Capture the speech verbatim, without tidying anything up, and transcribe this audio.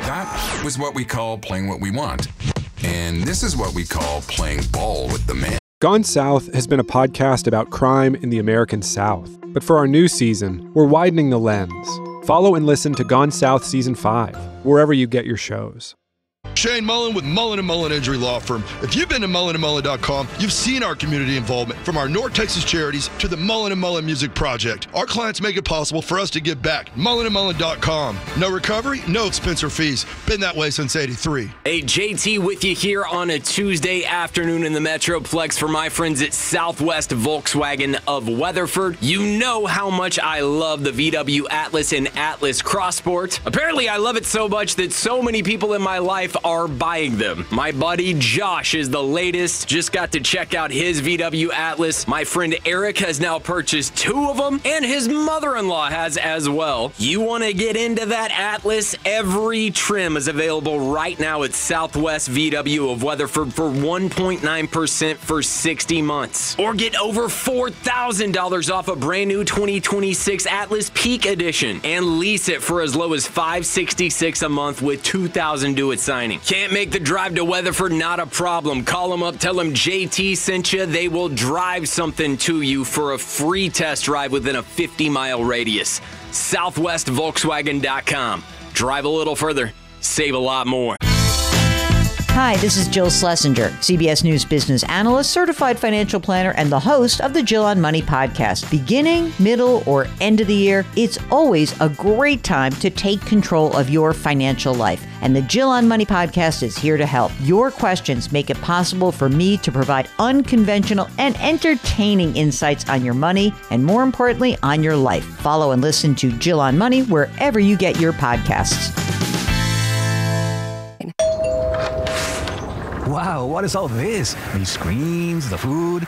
That was what we call playing what we want. And this is what we call playing ball with the man. Gone South has been a podcast about crime in the American South. But for our new season, we're widening the lens. Follow and listen to Gone South Season five, wherever you get your shows. Shane Mullen with Mullen and Mullen Injury Law Firm. If you've been to mullen and mullen dot com, you've seen our community involvement, from our North Texas charities to the Mullen and Mullen Music Project. Our clients make it possible for us to give back. mullen and mullen dot com. No recovery, no expense or fees. Been that way since eighty-three. Hey, J T with you here on a Tuesday afternoon in the Metroplex for my friends at Southwest Volkswagen of Weatherford. You know how much I love the V W Atlas and Atlas Cross Sport. Apparently, I love it so much that so many people in my life are buying them. My buddy Josh is the latest. Just got to check out his V W Atlas. My friend Eric has now purchased two of them, and his mother-in-law has as well. You want to get into that Atlas? Every trim is available right now at Southwest V W of Weatherford for one point nine percent for sixty months. Or get over four thousand dollars off a brand new twenty twenty-six Atlas Peak Edition and lease it for as low as five hundred sixty-six dollars a month with two thousand dollars due at signing. Can't make the drive to Weatherford? Not a problem. Call them up, tell them J T sent you. They will drive something to you for a free test drive within a fifty mile radius. Southwest Volkswagen dot com. Drive a little further, save a lot more. Hi, this is Jill Schlesinger, C B S News business analyst, certified financial planner, and the host of the Jill on Money podcast. Beginning, middle, or end of the year, it's always a great time to take control of your financial life. And the Jill on Money podcast is here to help. Your questions make it possible for me to provide unconventional and entertaining insights on your money, and more importantly, on your life. Follow and listen to Jill on Money wherever you get your podcasts. Wow, what is all this? These screens, the food.